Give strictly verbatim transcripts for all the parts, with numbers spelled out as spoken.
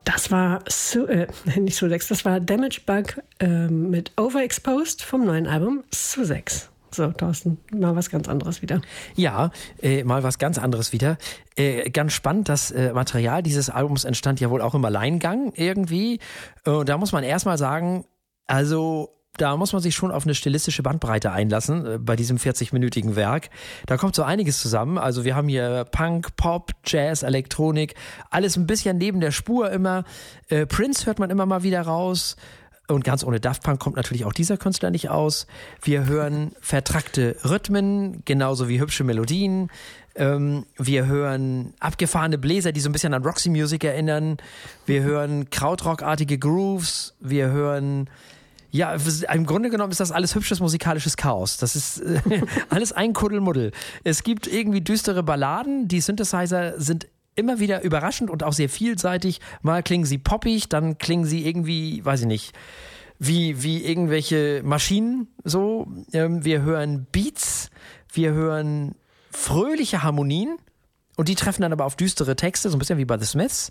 Das war Su- äh, nicht Sussex, das war Damage Bug äh, mit Overexposed vom neuen Album Sussex. So, Thorsten, mal was ganz anderes wieder. Ja, äh, mal was ganz anderes wieder. Äh, ganz spannend, das äh, Material dieses Albums entstand ja wohl auch im Alleingang irgendwie. Äh, da muss man erstmal sagen, also da muss man sich schon auf eine stilistische Bandbreite einlassen äh, bei diesem vierzig-minütigen Werk. Da kommt so einiges zusammen. Also wir haben hier Punk, Pop, Jazz, Elektronik, alles ein bisschen neben der Spur immer. Äh, Prince hört man immer mal wieder raus. Und ganz ohne Daft Punk kommt natürlich auch dieser Künstler nicht aus. Wir hören vertrackte Rhythmen, genauso wie hübsche Melodien. Ähm, wir hören abgefahrene Bläser, die so ein bisschen an Roxy Music erinnern. Wir hören Krautrock-artige Grooves. Wir hören... Ja, im Grunde genommen ist das alles hübsches musikalisches Chaos. Das ist äh, alles ein Kuddelmuddel. Es gibt irgendwie düstere Balladen. Die Synthesizer sind immer wieder überraschend und auch sehr vielseitig. Mal klingen sie poppig, dann klingen sie irgendwie, weiß ich nicht, wie, wie irgendwelche Maschinen so. Ähm, wir hören Beats, wir hören fröhliche Harmonien und die treffen dann aber auf düstere Texte, so ein bisschen wie bei The Smiths.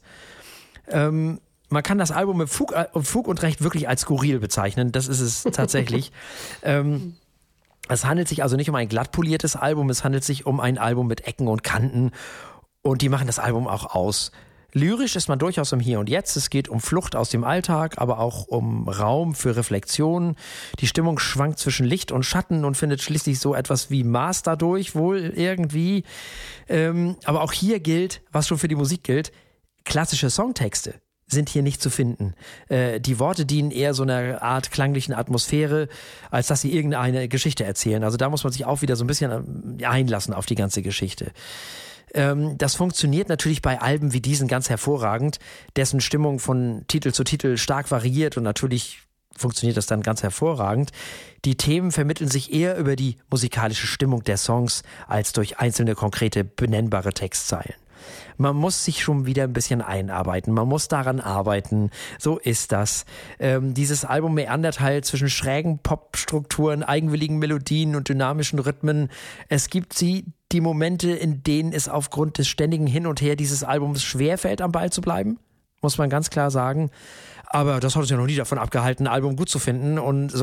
Ähm, Man kann das Album mit Fug, Fug und Recht wirklich als skurril bezeichnen. Das ist es tatsächlich. ähm, es handelt sich also nicht um ein glatt poliertes Album, es handelt sich um ein Album mit Ecken und Kanten. Und die machen das Album auch aus. Lyrisch ist man durchaus im Hier und Jetzt. Es geht um Flucht aus dem Alltag, aber auch um Raum für Reflexion. Die Stimmung schwankt zwischen Licht und Schatten und findet schließlich so etwas wie Maß dadurch, wohl irgendwie. Ähm, aber auch hier gilt, was schon für die Musik gilt, klassische Songtexte sind hier nicht zu finden. Äh, die Worte dienen eher so einer Art klanglichen Atmosphäre, als dass sie irgendeine Geschichte erzählen. Also da muss man sich auch wieder so ein bisschen einlassen auf die ganze Geschichte. Ähm, das funktioniert natürlich bei Alben wie diesen ganz hervorragend, dessen Stimmung von Titel zu Titel stark variiert und natürlich funktioniert das dann ganz hervorragend. Die Themen vermitteln sich eher über die musikalische Stimmung der Songs als durch einzelne konkrete benennbare Textzeilen. Man muss sich schon wieder ein bisschen einarbeiten. Man muss daran arbeiten. So ist das. Ähm, dieses Album meandert halt zwischen schrägen Popstrukturen, eigenwilligen Melodien und dynamischen Rhythmen. Es gibt sie, die Momente, in denen es aufgrund des ständigen Hin und Her dieses Albums schwerfällt, am Ball zu bleiben. Muss man ganz klar sagen. Aber das hat uns ja noch nie davon abgehalten, ein Album gut zu finden. Und so